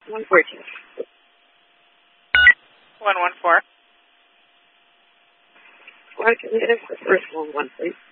114. 114. Squad, can you hit us the first 1-1, please?